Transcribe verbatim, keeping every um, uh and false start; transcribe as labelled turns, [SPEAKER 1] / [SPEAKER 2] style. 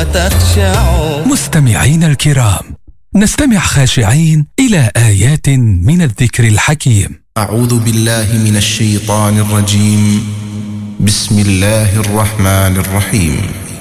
[SPEAKER 1] وتخشع.
[SPEAKER 2] مستمعين الكرام، نستمع خاشعين إلى آيات من الذكر الحكيم.
[SPEAKER 3] أعوذ بالله من الشيطان الرجيم. بسم الله الرحمن الرحيم.